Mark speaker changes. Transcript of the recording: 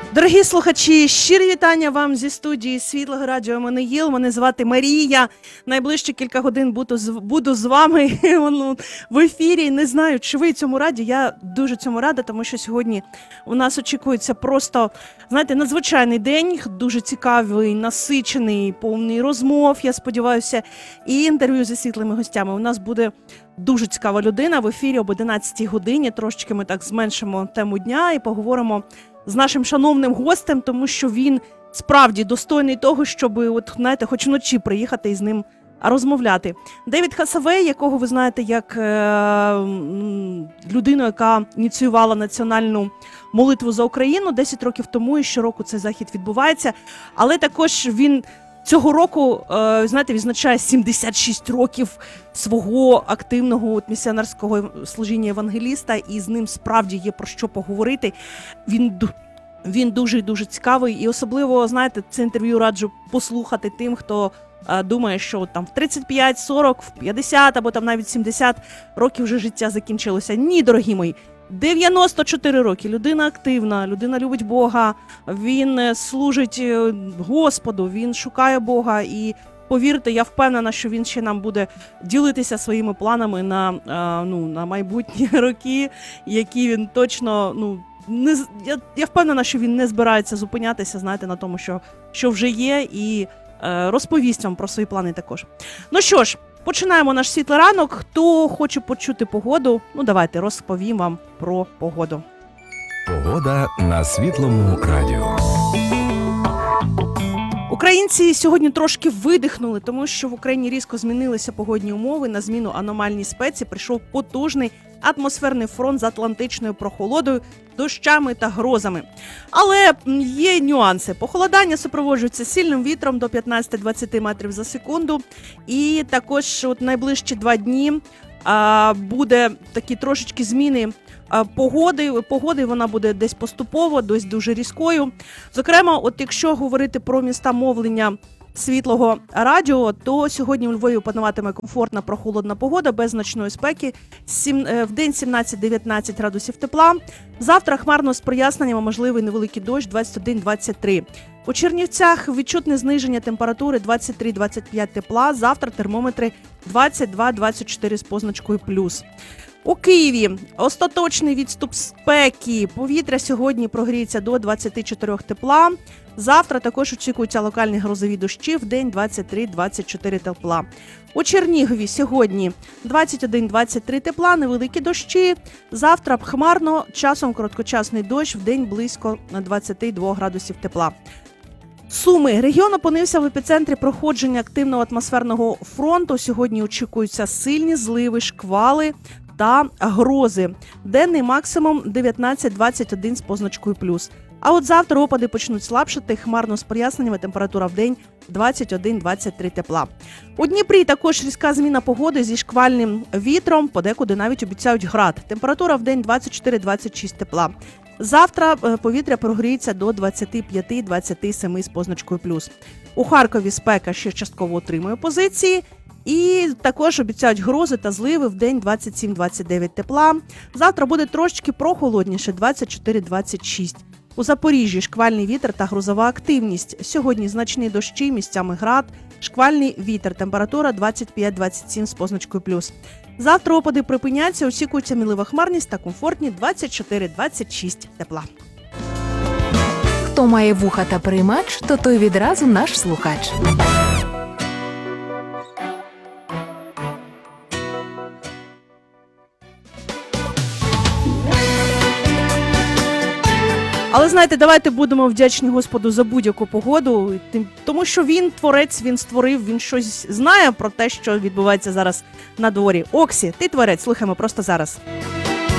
Speaker 1: Дорогі слухачі, щирі вітання вам зі студії Світлого радіо МНІЛ. Мене звати Марія. Найближчі кілька годин буду з вами в ефірі. Не знаю, чи ви цьому раді. Я дуже цьому рада, тому що сьогодні у нас очікується просто, знаєте, надзвичайний день. Дуже цікавий, насичений, повний розмов, я сподіваюся, і інтерв'ю зі світлими гостями. У нас буде дуже цікава людина в ефірі об 11-й годині. Трошечки ми так зменшимо тему дня і поговоримо з нашим шановним гостем, тому що він справді достойний того, щоб, хоч вночі приїхати і з ним розмовляти. Девід Хасавей, якого ви знаєте як людину, яка ініціювала національну молитву за Україну 10 років тому, і щороку цей захід відбувається. Але також він цього року, знаєте, відзначає 76 років свого активного місіонерського служіння евангеліста, і з ним справді є про що поговорити. Він дуже і дуже цікавий, і особливо, знаєте, це інтерв'ю раджу послухати тим, хто думає, що там в 35, 40, в 50 або там навіть 70 років вже життя закінчилося. Ні, дорогі мої, 94 роки. Людина активна, людина любить Бога, він служить Господу, він шукає Бога. І повірте, я впевнена, що він ще нам буде ділитися своїми планами на майбутні роки, які він точно, я впевнена, що він не збирається зупинятися, знаєте, на тому, що вже є, і розповість вам про свої плани також. Ну що ж, починаємо наш світлий ранок. Хто хоче почути погоду, давайте розповім вам про погоду.
Speaker 2: Погода на Світлому радіо.
Speaker 1: Українці сьогодні трошки видихнули, тому що в Україні різко змінилися погодні умови. На зміну аномальній спеці прийшов потужний атмосферний фронт з атлантичною прохолодою, дощами та грозами. Але є нюанси. Похолодання супроводжується сильним вітром до 15-20 метрів за секунду. І також найближчі 2 дні буде такі трошечки зміни погоди, вона буде десь поступово, десь дуже різкою. Зокрема, якщо говорити про міста мовлення Світлого радіо, то сьогодні у Львові пануватиме комфортна прохолодна погода без значної спеки. В день 17-19 градусів тепла. Завтра хмарно з проясненнями, можливий невеликий дощ 21-23. У Чернівцях відчутне зниження температури 23-25 тепла. Завтра термометри 22-24 з позначкою плюс. У Києві остаточний відступ спеки. Повітря сьогодні прогріється до 24 тепла. Завтра також очікуються локальні грозові дощі, в день 23-24 тепла. У Чернігові сьогодні 21-23 тепла, невеликі дощі. Завтра хмарно, часом короткочасний дощ, в день близько 22 градусів тепла. Суми. Регіон опинився в епіцентрі проходження активного атмосферного фронту. Сьогодні очікуються сильні зливи, шквали та грози. Денний максимум 19-21 з позначкою плюс. А от завтра опади почнуть слабшати, хмарно з проясненнями, температура в день 21-23 тепла. У Дніпрі також різка зміна погоди зі шквальним вітром, подекуди навіть обіцяють град. Температура в день 24-26 тепла. Завтра повітря прогріється до 25-27 з позначкою плюс. У Харкові спека ще частково отримує позиції. І також обіцяють грози та зливи в день 27-29 тепла. Завтра буде трошечки прохолодніше 24-26. У Запоріжжі шквальний вітер та грозова активність. Сьогодні значні дощі, місцями град, шквальний вітер, температура 25-27 з позначкою плюс. Завтра опади припиняться, очікується мінлива хмарність та комфортні 24-26 тепла.
Speaker 3: Хто має вуха та приймач, то той відразу наш слухач.
Speaker 1: Але, знаєте, давайте будемо вдячні Господу за будь-яку погоду, тому що він творець, він створив, він щось знає про те, що відбувається зараз на дворі. Оксі, ти творець, слухаємо просто зараз.